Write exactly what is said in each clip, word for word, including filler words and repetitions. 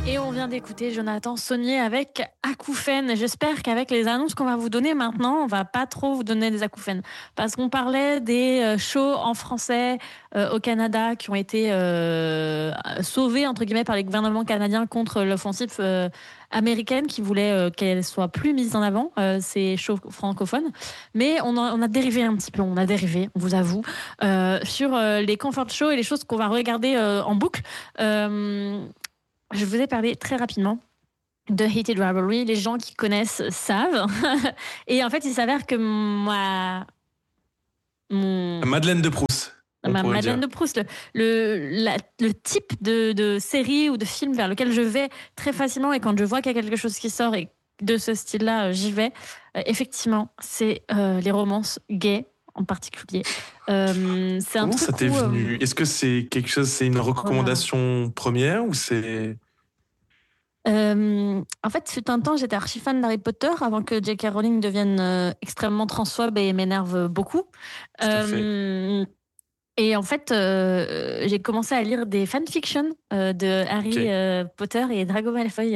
Et on vient d'écouter Jonathan Saunier avec acouphènes. J'espère qu'avec les annonces qu'on va vous donner maintenant, on va pas trop vous donner des acouphènes. Parce qu'on parlait des euh, shows en français euh, au Canada qui ont été euh, sauvés, entre guillemets, par les gouvernements canadiens contre l'offensive euh, américaine qui voulait euh, qu'elle soit plus mise en avant, euh, ces shows francophones. Mais on a, on a dérivé un petit peu, on a dérivé, on vous avoue, euh, sur euh, les comfort shows et les choses qu'on va regarder euh, en boucle. Euh, Je vous ai parlé très rapidement de Heated Rivalry. Les gens qui connaissent savent. Et en fait, il s'avère que ma... Mon... Madeleine de Proust. Ma Madeleine de Proust, le, le, la, le type de, de série ou de film vers lequel je vais très facilement, et quand je vois qu'il y a quelque chose qui sort et de ce style-là, euh, j'y vais. Euh, effectivement, c'est euh, les romances gays en particulier. Euh, c'est un Comment truc ça t'est où, venu ? euh, Est-ce que c'est quelque chose, c'est une recommandation première ou c'est... Euh, en fait, fut un temps, j'étais archi fan d'Harry Potter avant que J K. Rowling devienne euh, extrêmement transphobe et m'énerve beaucoup. Tout à fait. Euh, et en fait, euh, j'ai commencé à lire des fanfictions euh, de Harry Ok. euh, Potter et Drago Malfoy.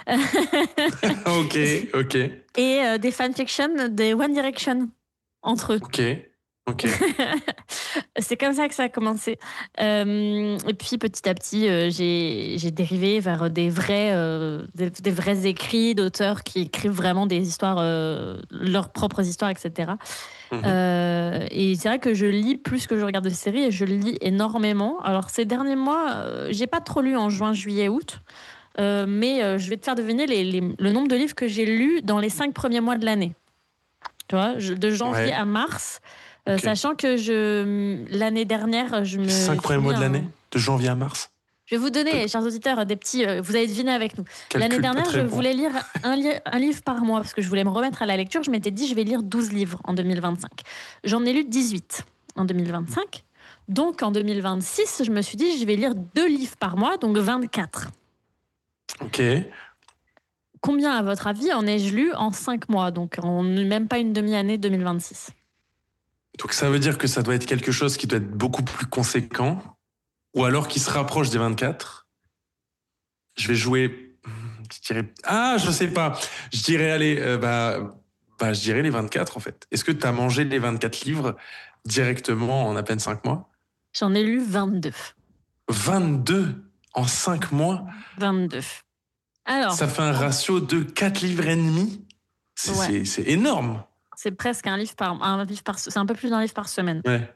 ok, ok, Et euh, des fanfictions des One Direction entre eux. ok, ok. C'est comme ça que ça a commencé. Euh, et puis petit à petit, euh, j'ai, j'ai dérivé vers des vrais, euh, des, des vrais écrits d'auteurs qui écrivent vraiment des histoires, euh, leurs propres histoires, et cetera. Mhm. Euh, et c'est vrai que je lis plus que je regarde de séries et je lis énormément. Alors ces derniers mois, euh, j'ai pas trop lu en juin, juillet, août. Euh, mais euh, je vais te faire deviner les, les, le nombre de livres que j'ai lus dans les cinq premiers mois de l'année. Tu vois, je, de janvier Ouais. à mars. Euh, Ok. sachant que je, l'année dernière, je me. Les cinq premiers mois de un... l'année, de janvier à mars. Je vais vous donner, chers auditeurs, des petits. Euh, vous allez deviner avec nous. Calcul L'année dernière, pas très je bon. voulais lire un, li- un livre par mois parce que je voulais me remettre à la lecture. Je m'étais dit, je vais lire douze livres en deux mille vingt-cinq. J'en ai lu dix-huit en deux mille vingt-cinq. Donc en deux mille vingt-six, je me suis dit, je vais lire deux livres par mois, donc vingt-quatre. Ok. Combien, à votre avis, en ai-je lu en cinq mois, donc en même pas une demi-année deux mille vingt-six? Donc ça veut dire que ça doit être quelque chose qui doit être beaucoup plus conséquent, ou alors qui se rapproche des vingt-quatre. Je vais jouer, je dirais, ah, je sais pas. Je dirais, allez, euh, bah, bah, je dirais les vingt-quatre en fait. Est-ce que tu as mangé les vingt-quatre livres directement en à peine cinq mois? J'en ai lu vingt-deux. vingt-deux en cinq mois? vingt-deux. Alors, ça fait un ratio de quatre livres et demi. C'est, ouais. c'est, c'est énorme. C'est presque un livre par, un livre par, c'est un peu plus d'un livre par semaine. Ouais.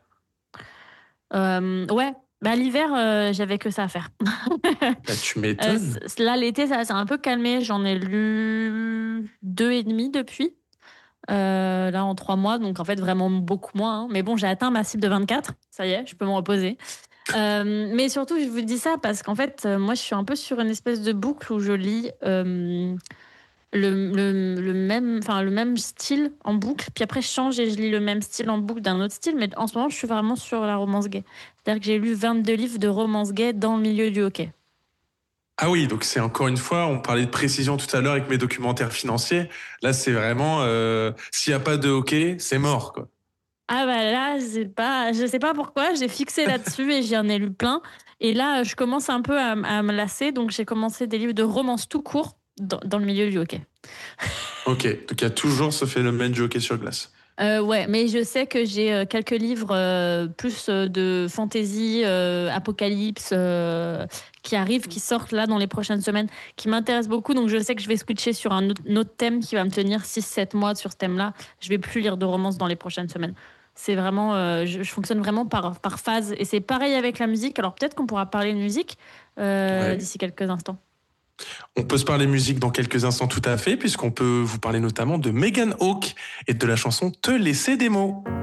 Euh, ouais. Bah, l'hiver, euh, j'avais que ça à faire. Bah, tu m'étonnes. Euh, là, l'été, ça s'est un peu calmé. J'en ai lu deux et demi depuis. Euh, là, en trois mois. Donc, en fait, vraiment beaucoup moins. Hein. Mais bon, j'ai atteint ma cible de vingt-quatre. Ça y est, je peux me reposer. Euh, mais surtout, je vous dis ça parce qu'en fait, euh, moi, je suis un peu sur une espèce de boucle où je lis euh, le, le, le, même, enfin, le même style en boucle. Puis après, je change et je lis le même style en boucle d'un autre style. Mais en ce moment, je suis vraiment sur la romance gay. C'est-à-dire que j'ai lu vingt-deux livres de romance gay dans le milieu du hockey. Ah oui, donc c'est encore une fois, on parlait de précision tout à l'heure avec mes documentaires financiers. Là, c'est vraiment, euh, s'il n'y a pas de hockey, c'est mort, quoi. Ah bah là, c'est pas, je sais pas pourquoi, j'ai fixé là-dessus et j'en ai lu plein. Et là, je commence un peu à, à me lasser, donc j'ai commencé des livres de romance tout court dans, dans le milieu du hockey. Ok, donc il y a toujours ce phénomène du hockey sur glace. Euh, ouais, mais je sais que j'ai euh, quelques livres euh, plus euh, de fantasy, euh, apocalypse, euh, qui arrivent, qui sortent là dans les prochaines semaines, qui m'intéressent beaucoup. Donc je sais que je vais switcher sur un autre, un autre thème qui va me tenir six sept mois sur ce thème-là. Je vais plus lire de romance dans les prochaines semaines. C'est vraiment, euh, je, je fonctionne vraiment par, par phase. Et c'est pareil avec la musique. Alors peut-être qu'on pourra parler de musique euh, Ouais. d'ici quelques instants. On peut se parler musique dans quelques instants tout à fait, puisqu'on peut vous parler notamment de Megan Hawke et de la chanson Te laisser des mots.